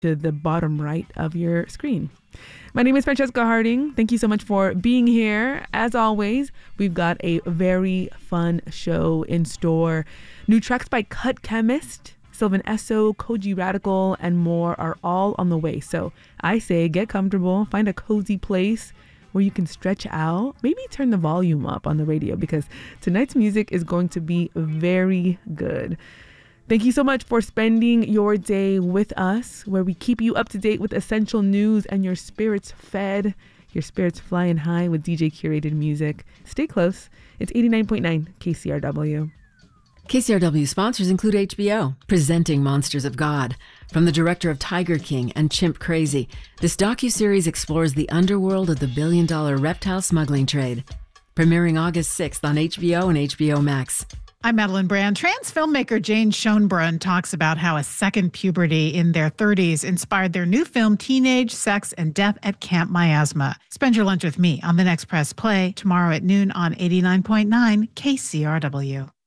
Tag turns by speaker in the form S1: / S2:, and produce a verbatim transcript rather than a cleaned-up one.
S1: to the bottom right of your screen. My name is Francesca Harding. Thank you so much for being here. As always, we've got a very fun show in store. New tracks by Cut Chemist, Sylvan Esso, Koji Radical, and more are all on the way. So I say get comfortable, find a cozy place where you can stretch out, maybe turn the volume up on the radio because tonight's music is going to be very good. Thank you so much for spending your day with us, where we keep you up to date with essential news and your spirits fed, your spirits flying high with D J curated music. Stay close. It's eighty-nine point nine K C R W.
S2: K C R W sponsors include H B O, presenting Monsters of God. From the director of Tiger King and Chimp Crazy, this docuseries explores the underworld of the billion-dollar reptile smuggling trade. Premiering August sixth on H B O and H B O Max.
S3: I'm Madeline Brand. Trans filmmaker Jane Schoenbrunn talks about how a second puberty in their thirties inspired their new film Teenage, Sex, and Death at Camp Miasma. Spend your lunch with me on The Next Press Play tomorrow at noon on eighty-nine point nine K C R W.